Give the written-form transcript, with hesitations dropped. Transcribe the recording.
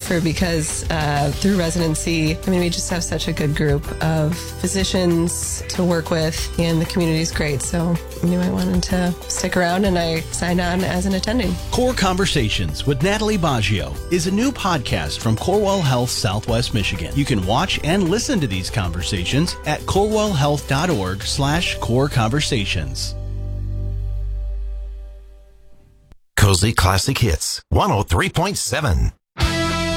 offer because through residency, we just have such a good group of physicians to work with, and the community's great. So I knew I wanted to stick around, and I signed on as an attending. Core Conversations with Natalie Baggio is a new podcast from Corewell Health Southwest Michigan. You can watch and listen to these conversations at corewellhealth.org/core conversations. Cozy Classic Hits 103.7.